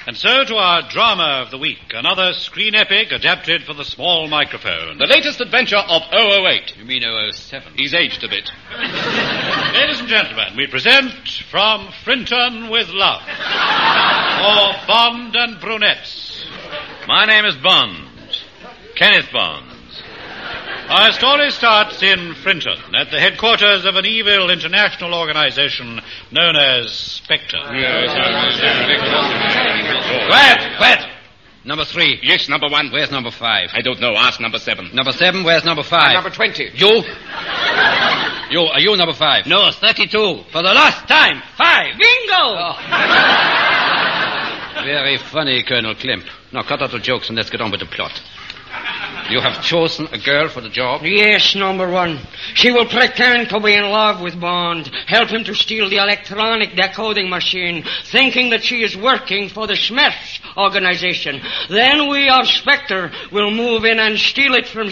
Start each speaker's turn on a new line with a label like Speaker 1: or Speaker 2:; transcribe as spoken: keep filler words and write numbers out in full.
Speaker 1: And so to our drama of the week, another screen epic adapted for the small microphone.
Speaker 2: The latest adventure of oh oh eight.
Speaker 3: You mean oh oh seven?
Speaker 2: He's aged a bit.
Speaker 1: Ladies and gentlemen, we present From Frinton with Love, or Bond and Brunettes.
Speaker 3: My name is Bond. Kenneth Bond.
Speaker 1: Our story starts in Frinton, at the headquarters of an evil international organization known as Spectre.
Speaker 3: Quiet, quiet. Number three.
Speaker 2: Yes, number one.
Speaker 3: Where's number five?
Speaker 2: I don't know. Ask number seven.
Speaker 3: Number seven, where's number five?
Speaker 2: Number twenty.
Speaker 3: You? You, are you number five?
Speaker 4: No, thirty-two.
Speaker 3: For the last time, five.
Speaker 4: Bingo!
Speaker 3: Oh. Very funny, Colonel Klimp. Now cut out the jokes and let's get on with the plot. You have chosen a girl for the job?
Speaker 4: Yes, number one. She will pretend to be in love with Bond, help him to steal the electronic decoding machine, thinking that she is working for the Smersh organization. Then we of Spectre will move in and steal it from